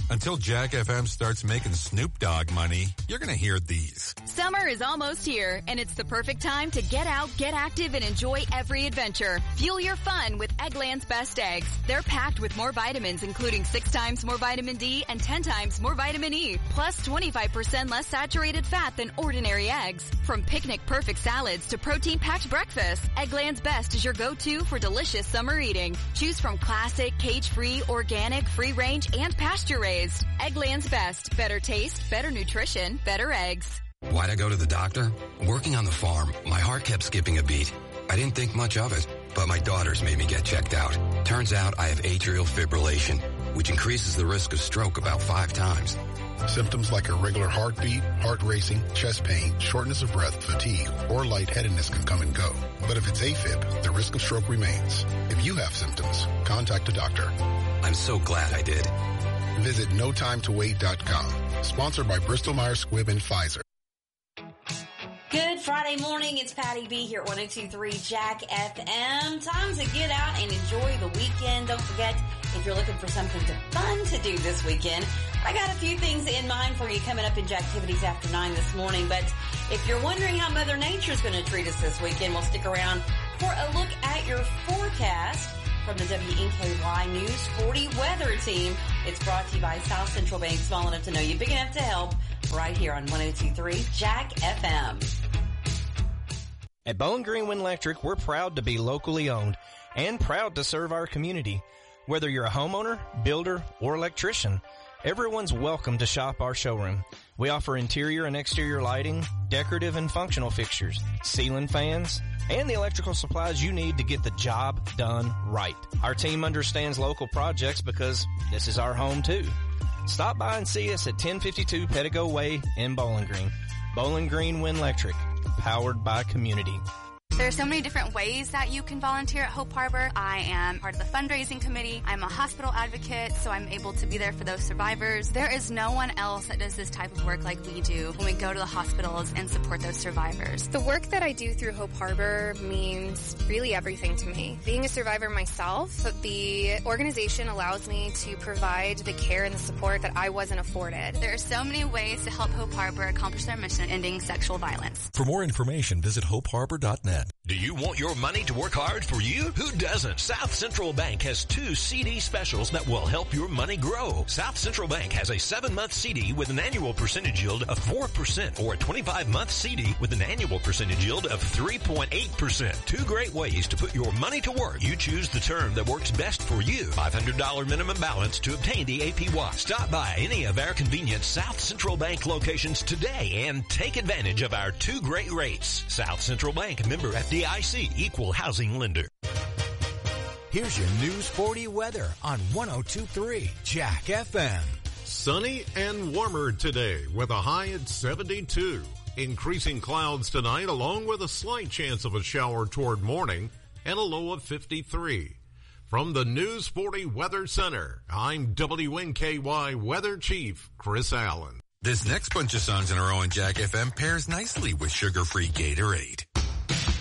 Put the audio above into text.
Until Jack FM starts making Snoop Dogg money, you're going to hear these. Summer is almost here, and it's the perfect time to get out, get active, and enjoy every adventure. Fuel your fun with Eggland's Best Eggs. They're packed with more vitamins, including 6 times more vitamin D and 10 times more vitamin E, plus 25% less saturated fat than ordinary eggs. From picnic-perfect salads to protein-packed breakfast, Eggland's Best is your go-to for delicious summer eating. Choose from classic, cage-free, organic, free-range, and pasture-raised. Eggland's Best. Better taste, better nutrition, better eggs. Why'd I go to the doctor? Working on the farm, my heart kept skipping a beat. I didn't think much of it, but my daughters made me get checked out. Turns out I have atrial fibrillation, which increases the risk of stroke about 5 times. Symptoms like irregular heartbeat, heart racing, chest pain, shortness of breath, fatigue, or lightheadedness can come and go. But if it's AFib, the risk of stroke remains. If you have symptoms, contact a doctor. I'm so glad I did. Visit NoTimeToWait.com. Sponsored by Bristol-Myers Squibb and Pfizer. Good Friday morning. It's Patty B here at 102.3 Jack FM. Time to get out and enjoy the weekend. Don't forget, if you're looking for something fun to do this weekend, I got a few things in mind for you coming up in Jacktivities after 9 this morning. But if you're wondering how Mother Nature's going to treat us this weekend, we'll stick around for a look at your forecast from the WNKY News 40 weather team. It's brought to you by South Central Bank, small enough to know you, big enough to help, right here on 102.3 Jack FM. At Bowling Green Wind Electric, we're proud to be locally owned and proud to serve our community. Whether you're a homeowner, builder, or electrician, everyone's welcome to shop our showroom. We offer interior and exterior lighting, decorative and functional fixtures, ceiling fans, and the electrical supplies you need to get the job done right. Our team understands local projects because this is our home too. Stop by and see us at 1052 Pettigo Way in Bowling Green. Bowling Green Wind Electric, powered by community. There are so many different ways that you can volunteer at Hope Harbor. I am part of the fundraising committee. I'm a hospital advocate, so I'm able to be there for those survivors. There is no one else that does this type of work like we do when we go to the hospitals and support those survivors. The work that I do through Hope Harbor means really everything to me. Being a survivor myself, the organization allows me to provide the care and the support that I wasn't afforded. There are so many ways to help Hope Harbor accomplish their mission, ending sexual violence. For more information, visit hopeharbor.net. Do you want your money to work hard for you? Who doesn't? South Central Bank has 2 CD specials that will help your money grow. South Central Bank has a 7-month CD with an annual percentage yield of 4% or a 25-month CD with an annual percentage yield of 3.8%. 2 great ways to put your money to work. You choose the term that works best for you. $500 minimum balance to obtain the APY. Stop by any of our convenient South Central Bank locations today and take advantage of our 2 great rates. South Central Bank, member FDIC, equal housing lender. Here's your News 40 weather on 102.3 Jack FM. Sunny and warmer today with a high at 72. Increasing clouds tonight along with a slight chance of a shower toward morning and a low of 53. From the News 40 Weather Center, I'm WNKY Weather Chief Chris Allen. This next bunch of songs in a row on Jack FM pairs nicely with sugar-free Gatorade.